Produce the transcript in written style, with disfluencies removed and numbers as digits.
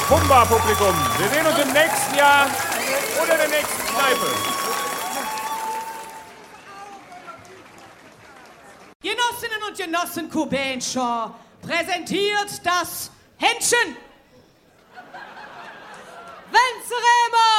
Humba-Publikum. Wir sehen uns im nächsten Jahr oder in der nächsten Kneipe. Genossinnen und Genossen Kubenscher präsentiert das Händchen. Wenzerema!